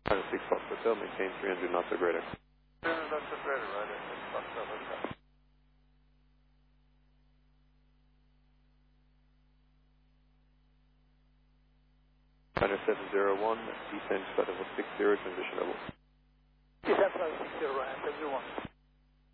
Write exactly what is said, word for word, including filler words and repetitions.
China six Fox Hotel, maintain three hundred knots or greater. three hundred knots or greater, right? six Fox Hotel. China seven zero one, descend flight level six zero, transition level. Descend flight six zero, right, seven zero one.